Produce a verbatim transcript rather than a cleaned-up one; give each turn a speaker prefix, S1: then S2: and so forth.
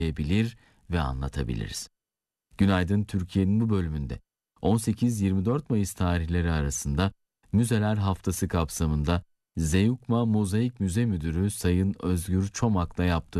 S1: bilir ve anlatabiliriz. Günaydın Türkiye'nin bu bölümünde on sekiz yirmi dört Mayıs tarihleri arasında Müzeler Haftası kapsamında Zeugma Mozaik Müze Müdürü Sayın Özgür Çomak'la yaptığı